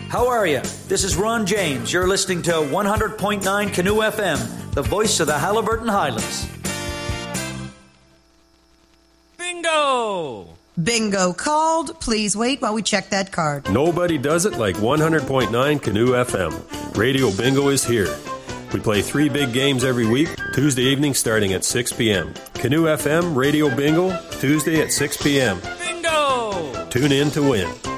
How are you? This is Ron James. You're listening to 100.9 Canoe FM, the voice of the Halliburton Highlands. Bingo! Bingo called. Please wait while we check that card. Nobody does it like 100.9 Canoe FM. Radio Bingo is here. We play 3 big games every week, Tuesday evening starting at 6 p.m. Canoe FM Radio Bingo, Tuesday at 6 p.m. Bingo! Tune in to win.